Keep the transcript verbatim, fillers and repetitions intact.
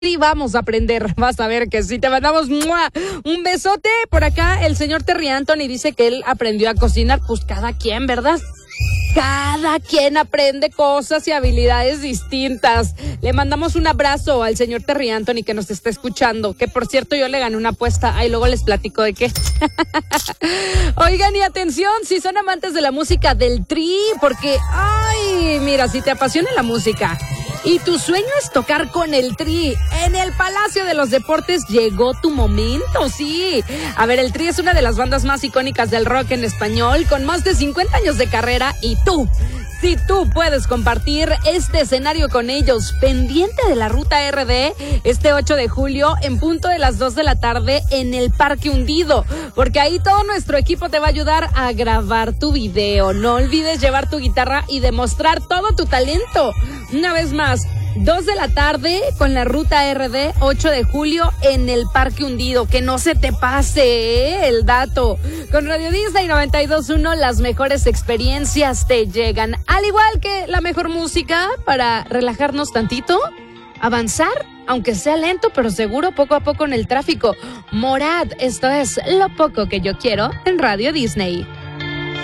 Y vamos a aprender, vas a ver que sí, te mandamos ¡mua! Un besote. Por acá el señor Terry Anthony dice que él aprendió a cocinar, pues cada quien, ¿verdad? Cada quien aprende cosas y habilidades distintas. Le mandamos un abrazo al señor Terry Anthony que nos está escuchando, que por cierto yo le gané una apuesta, ahí luego les platico de qué. Oigan, y atención, si son amantes de la música del Tri, porque, ay, mira, si te apasiona la música y tu sueño es tocar con el Tri en el Palacio de los Deportes, llegó tu momento, sí. A ver, el Tri es una de las bandas más icónicas del rock en español, con más de cincuenta años de carrera, y tú, si tú puedes compartir este escenario con ellos, pendiente de la Ruta R D, este ocho de julio, en punto de las dos de la tarde, en el Parque Hundido, porque ahí todo nuestro equipo te va a ayudar a grabar tu video. No olvides llevar tu guitarra y demostrar todo tu talento. Una vez más, dos de la tarde con la Ruta R D, ocho de julio en el Parque Hundido. Que no se te pase, ¿eh? El dato. Con Radio Disney noventa y dos punto uno, las mejores experiencias te llegan. Al igual que la mejor música para relajarnos tantito, avanzar, aunque sea lento, pero seguro, poco a poco en el tráfico. Morad, esto es Lo Poco que Yo Quiero en Radio Disney.